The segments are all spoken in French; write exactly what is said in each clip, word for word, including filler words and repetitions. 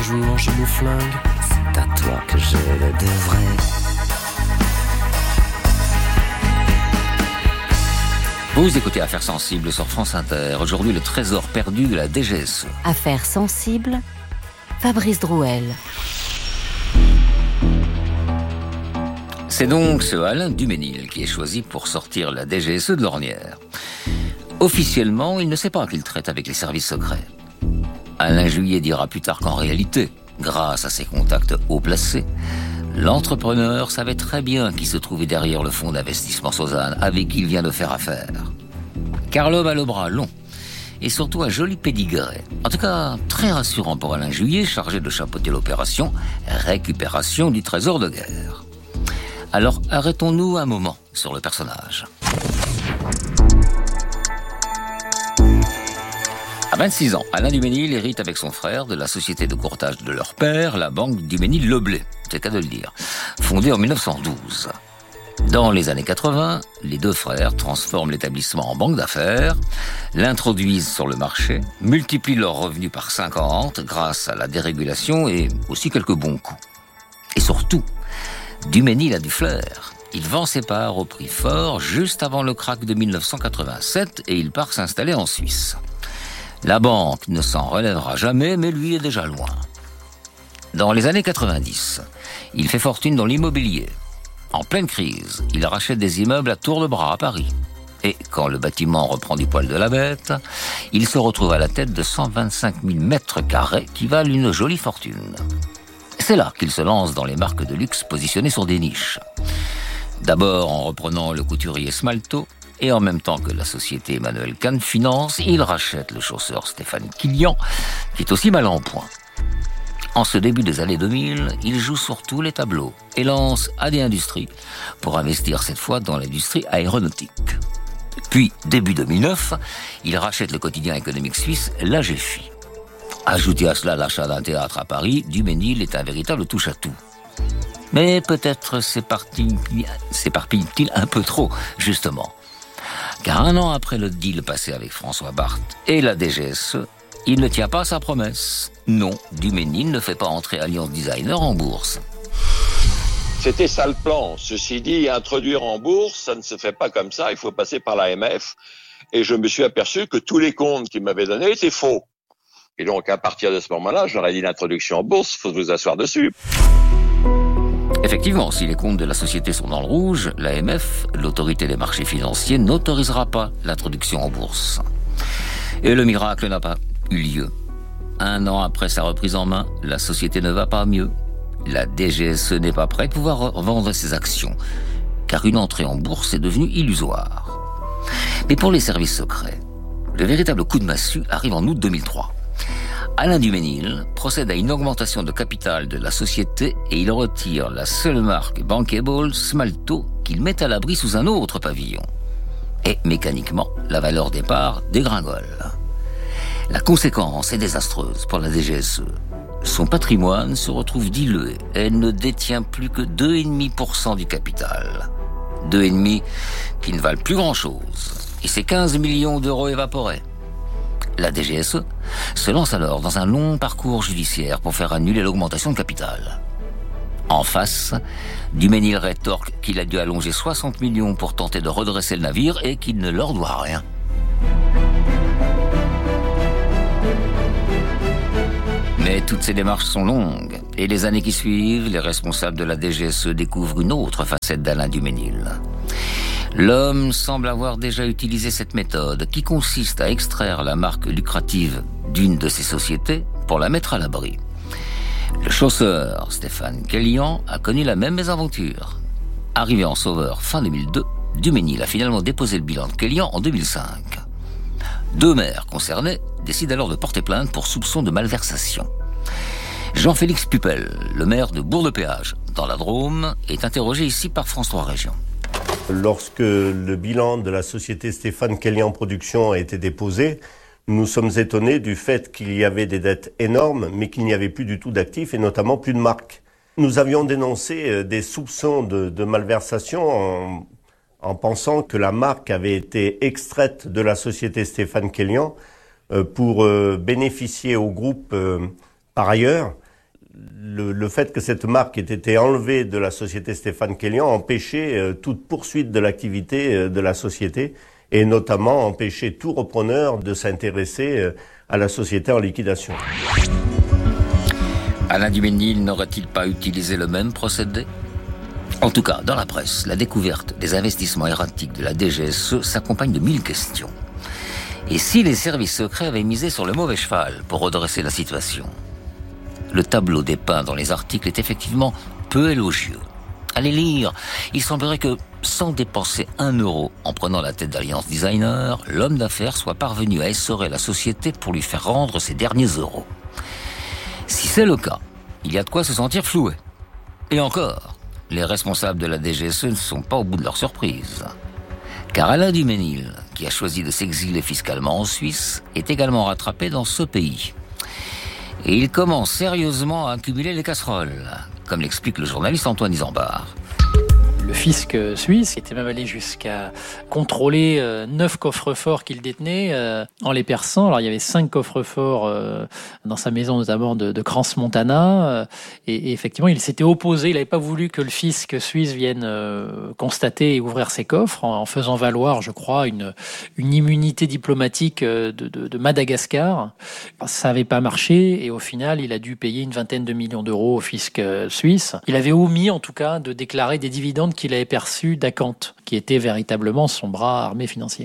jour je nous flingue. C'est à toi que je le devrais. Vous écoutez Affaires sensibles sur France Inter. Aujourd'hui, le trésor perdu de la D G S E. Affaires sensibles, Fabrice Drouel. C'est donc ce Alain Duménil qui est choisi pour sortir la D G S E de l'ornière. Officiellement, il ne sait pas qu'il traite avec les services secrets. Alain Juillet dira plus tard qu'en réalité, grâce à ses contacts haut placés, l'entrepreneur savait très bien qui se trouvait derrière le fonds d'investissement Sozane avec qui il vient de faire affaire. Car l'homme a le bras long et surtout un joli pédigré. En tout cas, très rassurant pour Alain Juillet, chargé de chapeauter l'opération récupération du trésor de guerre. Alors, arrêtons-nous un moment sur le personnage. À vingt-six ans, Alain Duménil hérite avec son frère de la société de courtage de leur père, la banque Duménil-Leblay, c'est qu'à de le dire, fondée en mille neuf cent douze. Dans les années quatre-vingts, les deux frères transforment l'établissement en banque d'affaires, l'introduisent sur le marché, multiplient leurs revenus par cinquante grâce à la dérégulation et aussi quelques bons coups. Et surtout, Duménil a du flair. Il vend ses parts au prix fort juste avant le krach de mille neuf cent quatre-vingt-sept et il part s'installer en Suisse. La banque ne s'en relèvera jamais, mais lui est déjà loin. Dans les années quatre-vingt-dix, il fait fortune dans l'immobilier. En pleine crise, il rachète des immeubles à tour de bras à Paris. Et quand le bâtiment reprend du poil de la bête, il se retrouve à la tête de cent vingt-cinq mille mètres carrés qui valent une jolie fortune. C'est là qu'il se lance dans les marques de luxe positionnées sur des niches. D'abord en reprenant le couturier Smalto, et en même temps que la société Emmanuel Kahn finance, il rachète le chausseur Stéphane Kilian, qui est aussi mal en point. En ce début des années deux mille, il joue sur tous les tableaux et lance A D Industries pour investir cette fois dans l'industrie aéronautique. Puis, début deux mille neuf, il rachète le quotidien économique suisse La G F I. Ajoutez à cela l'achat d'un théâtre à Paris, Duménil est un véritable touche-à-tout. Mais peut-être s'éparpille-t-il un peu trop, justement. Car un an après le deal passé avec François Barthes et la D G S E, il ne tient pas sa promesse. Non, Duménil ne fait pas entrer Alliance Designer en bourse. C'était ça le plan. Ceci dit, introduire en bourse, ça ne se fait pas comme ça. Il faut passer par l'A M F. Et je me suis aperçu que tous les comptes qu'il m'avait donnés étaient faux. Et donc, à partir de ce moment-là, j'aurais dit l'introduction en bourse, il faut vous asseoir dessus. Effectivement, si les comptes de la société sont dans le rouge, l'A M F, l'autorité des marchés financiers, n'autorisera pas l'introduction en bourse. Et le miracle n'a pas eu lieu. Un an après sa reprise en main, la société ne va pas mieux. La D G S E n'est pas prête de pouvoir revendre ses actions, car une entrée en bourse est devenue illusoire. Mais pour les services secrets, le véritable coup de massue arrive en août deux mille trois. Alain Duménil procède à une augmentation de capital de la société et il retire la seule marque bankable, Smalto, qu'il met à l'abri sous un autre pavillon. Et mécaniquement, la valeur des parts dégringole. La conséquence est désastreuse pour la D G S E. Son patrimoine se retrouve dilué et elle ne détient plus que deux virgule cinq pour cent du capital. deux virgule cinq pour cent qui ne valent plus grand-chose. Et c'est quinze millions d'euros évaporés. La D G S E se lance alors dans un long parcours judiciaire pour faire annuler l'augmentation de capital. En face, Duménil rétorque qu'il a dû allonger soixante millions pour tenter de redresser le navire et qu'il ne leur doit rien. Mais toutes ces démarches sont longues, et les années qui suivent, les responsables de la D G S E découvrent une autre facette d'Alain Duménil. L'homme semble avoir déjà utilisé cette méthode qui consiste à extraire la marque lucrative d'une de ses sociétés pour la mettre à l'abri. Le chausseur Stéphane Kilian a connu la même mésaventure. Arrivé en sauveur fin deux mille deux, Duménil a finalement déposé le bilan de Kilian en deux mille cinq. Deux maires concernés décident alors de porter plainte pour soupçon de malversation. Jean-Félix Pupel, le maire de Bourg-de-Péage, dans la Drôme, est interrogé ici par France trois Régions. Lorsque le bilan de la société Stéphane Kilian Productions a été déposé, nous sommes étonnés du fait qu'il y avait des dettes énormes, mais qu'il n'y avait plus du tout d'actifs et notamment plus de marques. Nous avions dénoncé des soupçons de, de malversation en, en pensant que la marque avait été extraite de la société Stéphane Kilian pour bénéficier au groupe par ailleurs le, le fait que cette marque ait été enlevée de la société Stéphane Kellian empêchait euh, toute poursuite de l'activité euh, de la société et notamment empêchait tout repreneur de s'intéresser euh, à la société en liquidation. Alain Duménil n'aurait-il pas utilisé le même procédé ? En tout cas, dans la presse, la découverte des investissements erratiques de la D G S E s'accompagne de mille questions. Et si les services secrets avaient misé sur le mauvais cheval pour redresser la situation ? Le tableau dépeint dans les articles est effectivement peu élogieux. À les lire, il semblerait que, sans dépenser un euro en prenant la tête d'Alliance Designer, l'homme d'affaires soit parvenu à essorer la société pour lui faire rendre ses derniers euros. Si c'est le cas, il y a de quoi se sentir floué. Et encore, les responsables de la D G S E ne sont pas au bout de leur surprise. Car Alain Duménil, qui a choisi de s'exiler fiscalement en Suisse, est également rattrapé dans ce pays. Et il commence sérieusement à accumuler les casseroles, comme l'explique le journaliste Antoine Isambard. Le fisc suisse était même allé jusqu'à contrôler euh, neuf coffres-forts qu'il détenait euh, en les perçant. Alors il y avait cinq coffres-forts euh, dans sa maison, notamment de, de Crans-Montana. Euh, et, et effectivement, il s'était opposé. Il n'avait pas voulu que le fisc suisse vienne euh, constater et ouvrir ses coffres en, en faisant valoir, je crois, une, une immunité diplomatique de, de, de Madagascar. Ça n'avait pas marché et au final, il a dû payer une vingtaine de millions d'euros au fisc suisse. Il avait omis, en tout cas, de déclarer des dividendes qu'il avait perçu d'Acanthe, qui était véritablement son bras armé financier.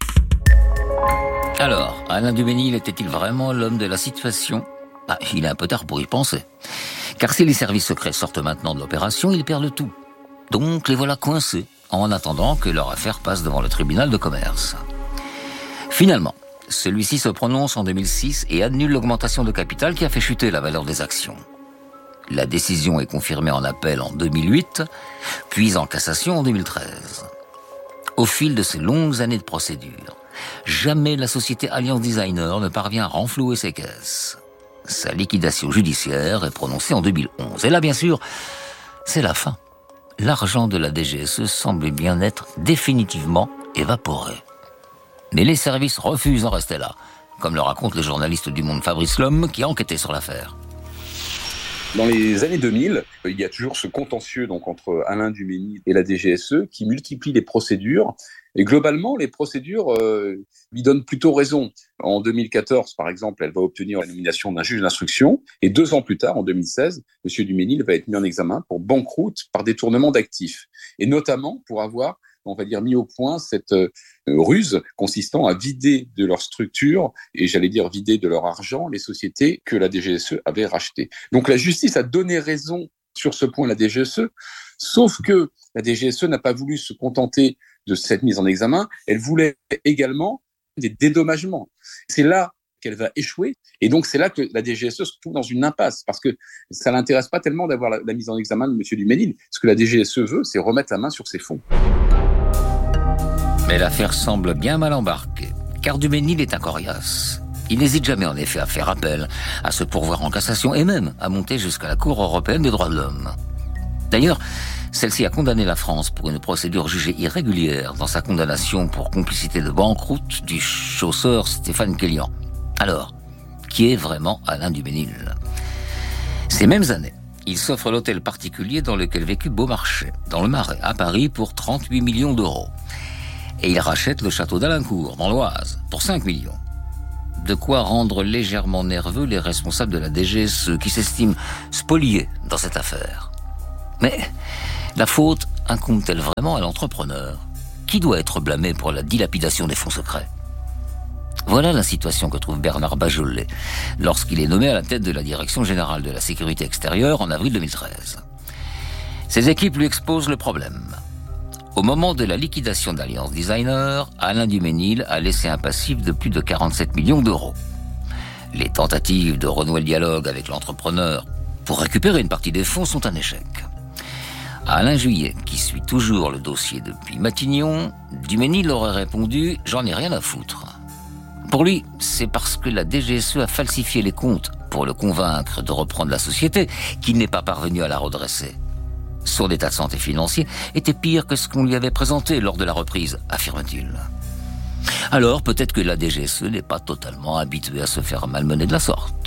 Alors, Alain Duménil était-il vraiment l'homme de la situation ? Ah, il est un peu tard pour y penser. Car si les services secrets sortent maintenant de l'opération, ils perdent tout. Donc les voilà coincés, en attendant que leur affaire passe devant le tribunal de commerce. Finalement, celui-ci se prononce en deux mille six et annule l'augmentation de capital qui a fait chuter la valeur des actions. La décision est confirmée en appel en deux mille huit, puis en cassation en deux mille treize. Au fil de ces longues années de procédure, jamais la société Alliance Designer ne parvient à renflouer ses caisses. Sa liquidation judiciaire est prononcée en deux mille onze. Et là, bien sûr, c'est la fin. L'argent de la D G S E semble bien être définitivement évaporé. Mais les services refusent d'en rester là, comme le raconte le journaliste du Monde Fabrice Lhomme qui a enquêté sur l'affaire. Dans les années deux mille, il y a toujours ce contentieux donc entre Alain Duménil et la D G S E qui multiplie les procédures. Et globalement, les procédures euh, lui donnent plutôt raison. En deux mille quatorze, par exemple, elle va obtenir la nomination d'un juge d'instruction. Et deux ans plus tard, en deux mille seize, M. Duménil va être mis en examen pour banqueroute par détournement d'actifs. Et notamment pour avoir, on va dire, mis au point cette euh, ruse consistant à vider de leur structure, et j'allais dire vider de leur argent, les sociétés que la D G S E avait rachetées. Donc la justice a donné raison sur ce point à la D G S E, sauf que la D G S E n'a pas voulu se contenter de cette mise en examen, elle voulait également des dédommagements. C'est là qu'elle va échouer, et donc c'est là que la D G S E se trouve dans une impasse, parce que ça ne l'intéresse pas tellement d'avoir la, la mise en examen de M. Duménil. Ce que la D G S E veut, c'est remettre la main sur ses fonds. Mais l'affaire semble bien mal embarquée, car Duménil est un coriace. Il n'hésite jamais en effet à faire appel, à se pourvoir en cassation et même à monter jusqu'à la Cour européenne des droits de l'homme. D'ailleurs, celle-ci a condamné la France pour une procédure jugée irrégulière dans sa condamnation pour complicité de banqueroute du chausseur Stéphane Kellian. Alors, qui est vraiment Alain Duménil ? Ces mêmes années, il s'offre l'hôtel particulier dans lequel vécut Beaumarchais, dans le Marais, à Paris, pour trente-huit millions d'euros. Et il rachète le château d'Alincourt, dans l'Oise, pour cinq millions. De quoi rendre légèrement nerveux les responsables de la D G S E qui s'estiment spoliés dans cette affaire. Mais la faute incombe-t-elle vraiment à l'entrepreneur ? Qui doit être blâmé pour la dilapidation des fonds secrets ? Voilà la situation que trouve Bernard Bajolet lorsqu'il est nommé à la tête de la Direction générale de la sécurité extérieure en avril deux mille treize. Ses équipes lui exposent le problème. Au moment de la liquidation d'Alliance Designer, Alain Duménil a laissé un passif de plus de quarante-sept millions d'euros. Les tentatives de renouer le dialogue avec l'entrepreneur pour récupérer une partie des fonds sont un échec. À Alain Juillet, qui suit toujours le dossier depuis Matignon, Duménil aurait répondu « J'en ai rien à foutre ». Pour lui, c'est parce que la D G S E a falsifié les comptes pour le convaincre de reprendre la société qu'il n'est pas parvenu à la redresser. Son état de santé financier était pire que ce qu'on lui avait présenté lors de la reprise, affirme-t-il. Alors peut-être que la D G S E n'est pas totalement habituée à se faire malmener de la sorte.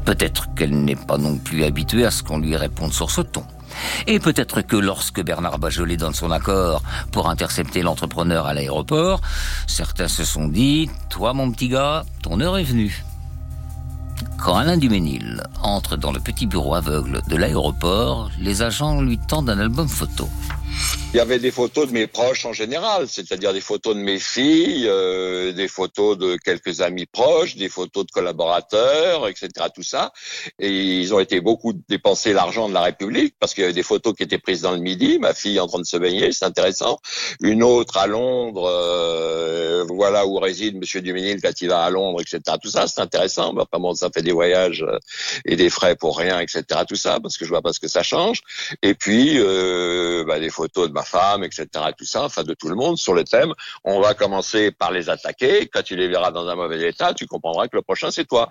Peut-être qu'elle n'est pas non plus habituée à ce qu'on lui réponde sur ce ton. Et peut-être que lorsque Bernard Bajolet donne son accord pour intercepter l'entrepreneur à l'aéroport, certains se sont dit « Toi, mon petit gars, ton heure est venue ». Quand Alain Duménil entre dans le petit bureau aveugle de l'aéroport, les agents lui tendent un album photo. Il y avait des photos de mes proches en général, c'est-à-dire des photos de mes filles, euh, des photos de quelques amis proches, des photos de collaborateurs, et cetera. Tout ça. Et ils ont été beaucoup dépenser l'argent de la République parce qu'il y avait des photos qui étaient prises dans le Midi, ma fille en train de se baigner, c'est intéressant. Une autre à Londres, euh, voilà où réside Monsieur Duménil quand il va à Londres, et cetera. Tout ça, c'est intéressant. Mais enfin bon, ça fait des voyages euh, et des frais pour rien, et cetera. Tout ça, parce que je vois pas ce que ça change. Et puis, euh, bah, des photos de ma femme, et cetera. Tout ça, enfin de tout le monde sur le thème. On va commencer par les attaquer. Quand tu les verras dans un mauvais état, tu comprendras que le prochain c'est toi.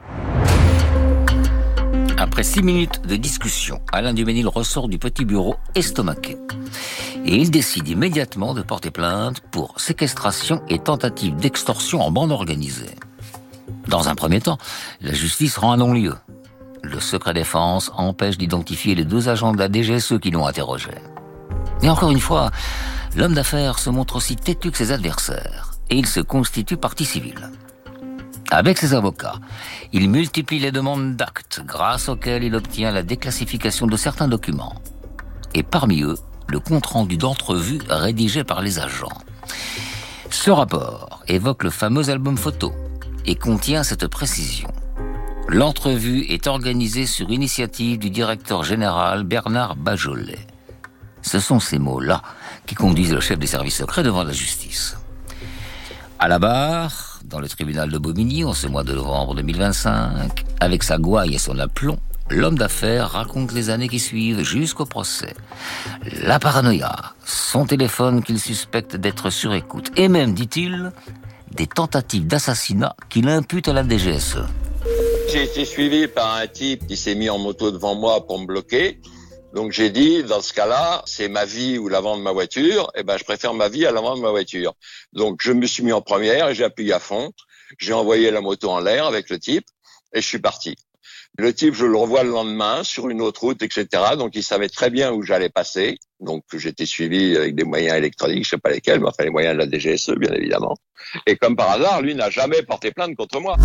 Après six minutes de discussion, Alain Duménil ressort du petit bureau estomaqué. Et il décide immédiatement de porter plainte pour séquestration et tentative d'extorsion en bande organisée. Dans un premier temps, la justice rend un non-lieu. Le secret défense empêche d'identifier les deux agents de la D G S E qui l'ont interrogé. Et encore une fois, l'homme d'affaires se montre aussi têtu que ses adversaires, et il se constitue partie civile. Avec ses avocats, il multiplie les demandes d'actes, grâce auxquelles il obtient la déclassification de certains documents. Et parmi eux, le compte-rendu d'entrevue rédigé par les agents. Ce rapport évoque le fameux album photo et contient cette précision. L'entrevue est organisée sur initiative du directeur général Bernard Bajolet. Ce sont ces mots-là qui conduisent le chef des services secrets devant la justice. À la barre, dans le tribunal de Bobigny, en ce mois de novembre deux mille vingt-cinq, avec sa gouaille et son aplomb, l'homme d'affaires raconte les années qui suivent jusqu'au procès. La paranoïa, son téléphone qu'il suspecte d'être sur écoute, et même, dit-il, des tentatives d'assassinat qu'il impute à la D G S E. J'ai été suivi par un type qui s'est mis en moto devant moi pour me bloquer. Donc j'ai dit, dans ce cas-là, c'est ma vie ou l'avant de ma voiture. Eh ben, je préfère ma vie à l'avant de ma voiture. Donc je me suis mis en première et j'ai appuyé à fond. J'ai envoyé la moto en l'air avec le type et je suis parti. Le type, je le revois le lendemain sur une autre route, et cetera. Donc il savait très bien où j'allais passer. Donc j'étais suivi avec des moyens électroniques, je sais pas lesquels, mais enfin les moyens de la D G S E, bien évidemment. Et comme par hasard, lui n'a jamais porté plainte contre moi.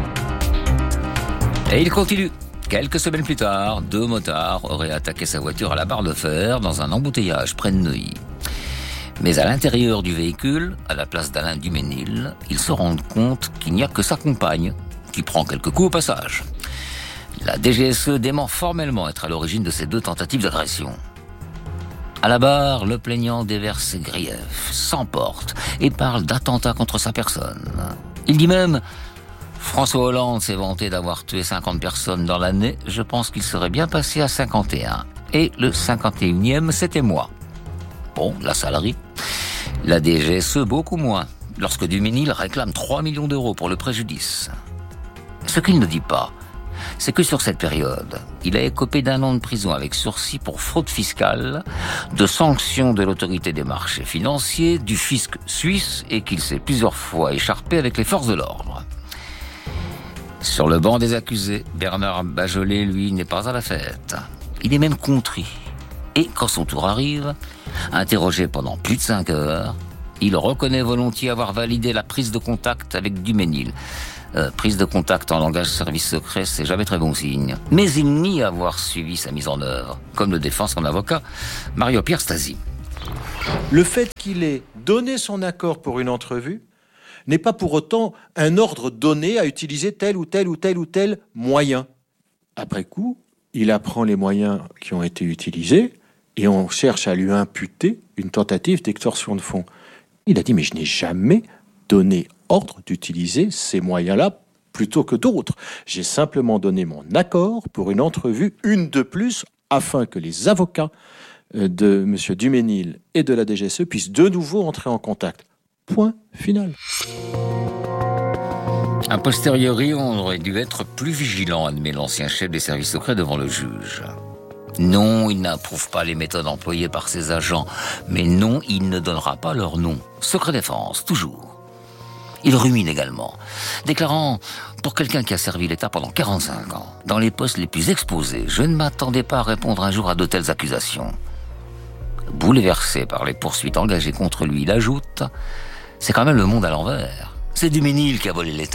Et il continue. Quelques semaines plus tard, deux motards auraient attaqué sa voiture à la barre de fer dans un embouteillage près de Neuilly. Mais à l'intérieur du véhicule, à la place d'Alain Duménil, ils se rendent compte qu'il n'y a que sa compagne, qui prend quelques coups au passage. La D G S E dément formellement être à l'origine de ces deux tentatives d'agression. À la barre, le plaignant déverse ses griefs, s'emporte et parle d'attentat contre sa personne. Il dit même... François Hollande s'est vanté d'avoir tué cinquante personnes dans l'année. Je pense qu'il serait bien passé à cinquante et un. Et le cinquante et unième, c'était moi. Bon, la salerie. La D G S E, beaucoup moins. Lorsque Duménil réclame trois millions d'euros pour le préjudice. Ce qu'il ne dit pas, c'est que sur cette période, il a écopé d'un an de prison avec sursis pour fraude fiscale, de sanctions de l'autorité des marchés financiers, du fisc suisse et qu'il s'est plusieurs fois écharpé avec les forces de l'ordre. Sur le banc des accusés, Bernard Bajolet, lui, n'est pas à la fête. Il est même contrit. Et quand son tour arrive, interrogé pendant plus de cinq heures, il reconnaît volontiers avoir validé la prise de contact avec Duménil. Euh, prise de contact en langage service secret, c'est jamais très bon signe. Mais il nie avoir suivi sa mise en œuvre, comme le défend son avocat, Mario-Pierre Stasi. Le fait qu'il ait donné son accord pour une entrevue n'est pas pour autant un ordre donné à utiliser tel ou tel ou tel ou tel moyen. Après coup, il apprend les moyens qui ont été utilisés et on cherche à lui imputer une tentative d'extorsion de fonds. Il a dit « mais je n'ai jamais donné ordre d'utiliser ces moyens-là plutôt que d'autres. J'ai simplement donné mon accord pour une entrevue, une de plus, afin que les avocats de M. Duménil et de la D G S E puissent de nouveau entrer en contact. » Point final. A posteriori, on aurait dû être plus vigilant, admet l'ancien chef des services secrets devant le juge. Non, il n'approuve pas les méthodes employées par ses agents, mais non, il ne donnera pas leur nom. Secret défense, toujours. Il rumine également, déclarant « Pour quelqu'un qui a servi l'État pendant quarante-cinq ans, dans les postes les plus exposés, je ne m'attendais pas à répondre un jour à de telles accusations. » Bouleversé par les poursuites engagées contre lui, il ajoute « C'est quand même le monde à l'envers. C'est Duménil qui a volé l'État. »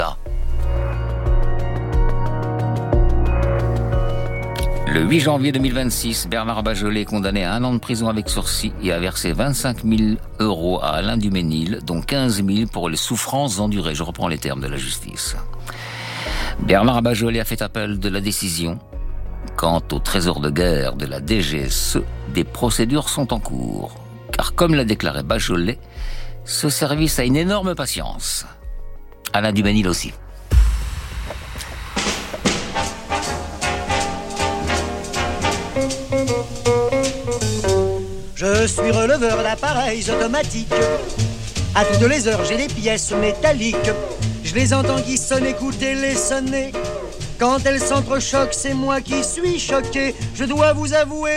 Le huit janvier deux mille vingt-six, Bernard Bajolet est condamné à un an de prison avec sursis et a versé vingt-cinq mille euros à Alain Duménil, dont quinze mille pour les souffrances endurées. Je reprends les termes de la justice. Bernard Bajolet a fait appel de la décision. Quant au trésor de guerre de la D G S E, des procédures sont en cours. Car comme l'a déclaré Bajolet, ce service a une énorme patience. Alain Duménil aussi. Je suis releveur d'appareils automatiques. À toutes les heures, j'ai des pièces métalliques. Je les entends qui sonnent, écoutez-les sonner. Quand elles s'entrechoquent, c'est moi qui suis choqué. Je dois vous avouer